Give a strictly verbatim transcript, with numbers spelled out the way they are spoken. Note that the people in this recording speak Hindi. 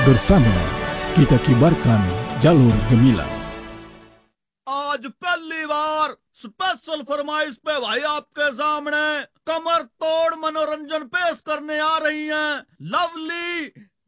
Bersama kita kibarkan jalur gemilang. आज पहली बार स्पेशल फरमाइश पे भाई आपके सामने कमर तोड़ मनोरंजन पेश करने आ रही हैं लवली